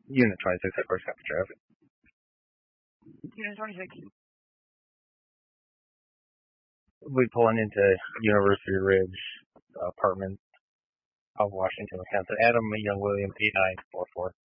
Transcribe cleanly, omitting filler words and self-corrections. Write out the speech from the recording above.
Unit 26 at First Capital Traffic. Unit 26. We'll be pulling into University Ridge Apartments of Washington, Wisconsin. Adam Young Williams 8944.